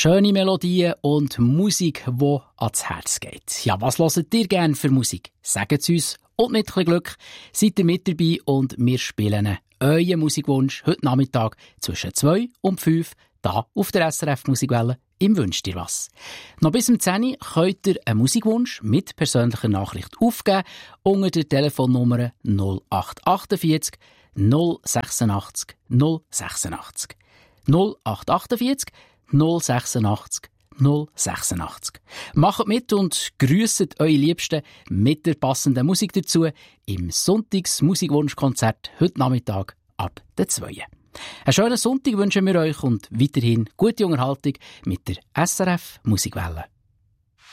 Schöne Melodien und Musik, die ans Herz geht. Ja, was hört ihr gerne für Musik? Sagt es uns. Und mit ein bisschen Glück seid ihr mit dabei und wir spielen euren Musikwunsch heute Nachmittag zwischen 2 und 5 hier auf der SRF Musikwelle im «Wünsch dir was». Noch bis zum 10 Uhr könnt ihr einen Musikwunsch mit persönlicher Nachricht aufgeben unter der Telefonnummer 0848 086 086. 0848 086 086. Macht mit und grüsset eure Liebsten mit der passenden Musik dazu im Sonntags-Musikwunschkonzert heute Nachmittag ab der 2. Einen schönen Sonntag wünschen wir euch und weiterhin gute Unterhaltung mit der SRF Musikwelle.